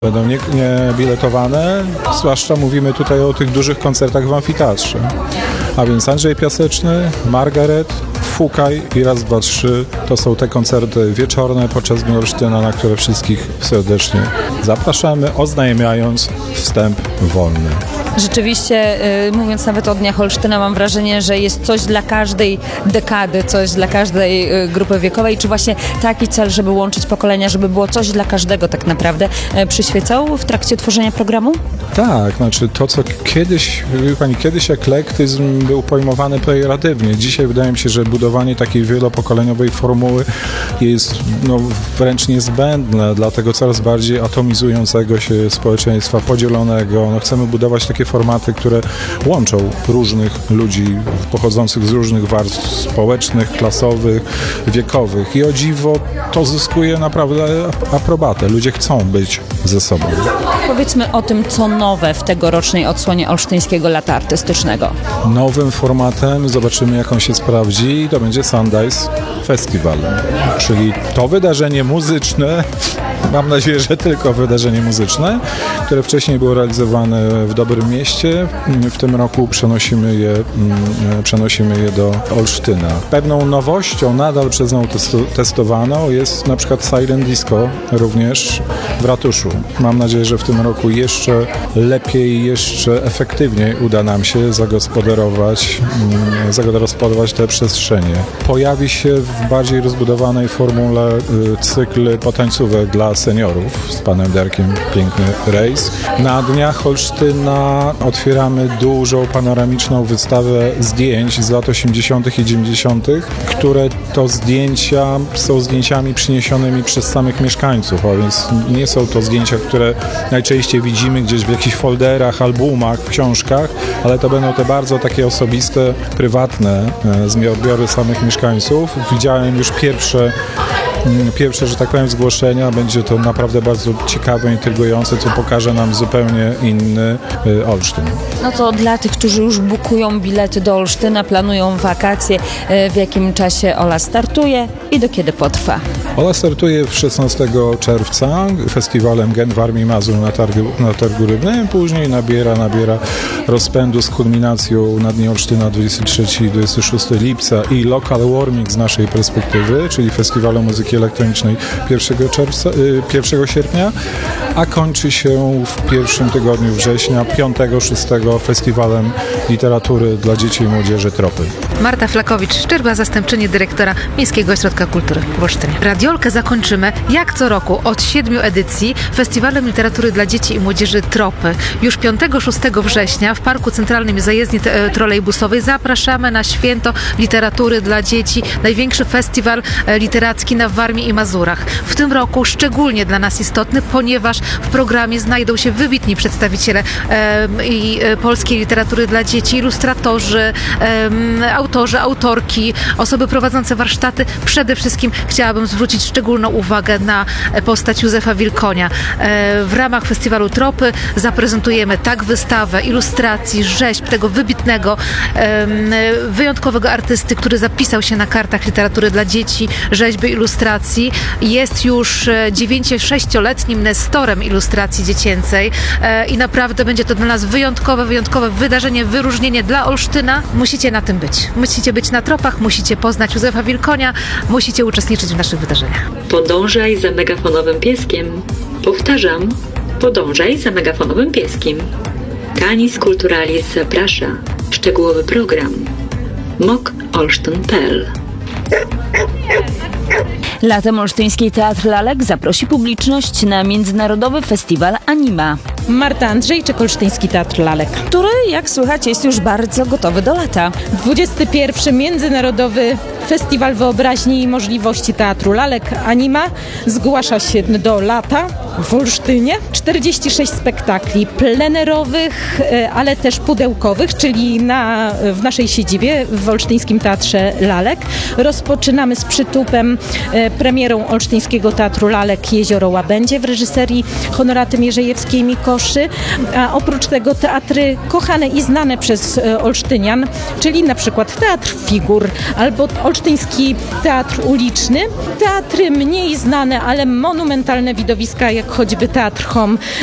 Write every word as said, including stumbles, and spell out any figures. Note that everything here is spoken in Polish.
Będą nie, nie biletowane, zwłaszcza mówimy tutaj o tych dużych koncertach w amfiteatrze. A więc Andrzej Piaseczny, Margaret, Fukaj i raz, dwa, trzy to są te koncerty wieczorne podczas Dni Olsztyna, na które wszystkich serdecznie zapraszamy, oznajmiając wstęp wolny. Rzeczywiście, yy, mówiąc nawet o Dniach Olsztyna, mam wrażenie, że jest coś dla każdej dekady, coś dla każdej yy, grupy wiekowej. Czy właśnie taki cel, żeby łączyć pokolenia, żeby było coś dla każdego tak naprawdę, yy, przyświecał w trakcie tworzenia programu? Tak, znaczy to, co kiedyś, wie pani, kiedyś eklektyzm był pojmowany pejoratywnie. Dzisiaj wydaje mi się, że budowanie takiej wielopokoleniowej formuły jest no, wręcz niezbędne dla tego coraz bardziej atomizującego się społeczeństwa, podzielonego. No, chcemy budować takie formaty, które łączą różnych ludzi pochodzących z różnych warstw społecznych, klasowych, wiekowych. I o dziwo to zyskuje naprawdę aprobatę. Ludzie chcą być ze sobą. Powiedzmy o tym, co nowe w tegorocznej odsłonie Olsztyńskiego Lata Artystycznego. Nowym formatem, zobaczymy jak on się sprawdzi, to będzie Sundice Festival, czyli to wydarzenie muzyczne, mam nadzieję, że tylko wydarzenie muzyczne, które wcześniej było realizowane w Dobrym Mieście. W tym roku przenosimy je, przenosimy je do Olsztyna. Pewną nowością, nadal przez nią testowaną, jest na przykład Silent Disco również w ratuszu. Mam nadzieję, że w tym roku jeszcze lepiej, jeszcze efektywniej uda nam się zagospodarować, zagospodarować te przestrzenie. Pojawi się w bardziej rozbudowanej formule cykl potańcówek dla seniorów z panem Derkiem, piękny rejs. Na Dniach Olsztyna otwieramy dużą panoramiczną wystawę zdjęć z lat osiemdziesiątych i dziewięćdziesiątych, które to zdjęcia są zdjęciami przyniesionymi przez samych mieszkańców, a więc nie są to zdjęcia, które najczęściej widzimy gdzieś w jakichś folderach, albumach, w książkach, ale to będą te bardzo takie osobiste, prywatne odbiory samych mieszkańców. Widziałem już pierwsze Pierwsze, że tak powiem, zgłoszenia. Będzie to naprawdę bardzo ciekawe, intrygujące, co pokaże nam zupełnie inny y, Olsztyn. No to dla tych, którzy już bukują bilety do Olsztyna, planują wakacje, y, w jakim czasie Ola startuje i do kiedy potrwa? Ola startuje szesnastego czerwca festiwalem Gen Warmii Mazur na targu, na targu Rybnym. Później nabiera, nabiera rozpędu z kulminacją na Dni Olsztyna dwudziestego trzeciego i dwudziestego szóstego lipca i Local Warming z naszej perspektywy, czyli festiwalu muzyki elektronicznej pierwszego czerwca, pierwszego sierpnia, a kończy się w pierwszym tygodniu września, piątego szóstego festiwalem literatury dla dzieci i młodzieży Tropy. Marta Flakowicz, Szczerba, zastępczyni dyrektora Miejskiego Ośrodka Kultury w Olsztynie. Radiolkę zakończymy, jak co roku, od siedmiu edycji Festiwalem Literatury dla Dzieci i Młodzieży Tropy. Już piątego szóstego września w Parku Centralnym Zajezdni Trolejbusowej zapraszamy na Święto Literatury dla Dzieci, największy festiwal literacki na Warmii i Mazurach. W tym roku szczególnie dla nas istotny, ponieważ w programie znajdą się wybitni przedstawiciele e, i, e, polskiej literatury dla dzieci, ilustratorzy, e, autorzy, autorki, osoby prowadzące warsztaty. Przede wszystkim chciałabym zwrócić szczególną uwagę na postać Józefa Wilkonia. E, w ramach festiwalu Tropy zaprezentujemy tak wystawę ilustracji, rzeźb tego wybitnego, e, wyjątkowego artysty, który zapisał się na kartach literatury dla dzieci, rzeźby, ilustracji. Jest już dziewięcio-sześcioletnim nestorem ilustracji dziecięcej e, i naprawdę będzie to dla nas wyjątkowe, wyjątkowe wydarzenie, wyróżnienie dla Olsztyna. Musicie na tym być. Musicie być na Tropach, musicie poznać Józefa Wilkonia, musicie uczestniczyć w naszych wydarzeniach. Podążaj za megafonowym pieskiem. Powtarzam, podążaj za megafonowym pieskiem. Canis Culturalis zaprasza. Szczegółowy program mok olsztyn kropka p l. Latem Olsztyński Teatr Lalek zaprosi publiczność na Międzynarodowy Festiwal Anima. Marta Andrzejczyk, Olsztyński Teatr Lalek, który, jak słychać, jest już bardzo gotowy do lata. dwudziesty pierwszy Międzynarodowy Festiwal Wyobraźni i Możliwości Teatru Lalek Anima zgłasza się do lata w Olsztynie. czterdzieści sześć spektakli plenerowych, ale też pudełkowych, czyli na, w naszej siedzibie w Olsztyńskim Teatrze Lalek. Rozpoczynamy z przytupem premierą Olsztyńskiego Teatru Lalek Jezioro Łabędzie w reżyserii Honoraty Mierzejewskiej-Mikoszy, a oprócz tego teatry kochane i znane przez Olsztynian, czyli na przykład Teatr Figur albo Olsztyński Teatr Uliczny, teatry mniej znane, ale monumentalne widowiska, jak choćby Teatr Hom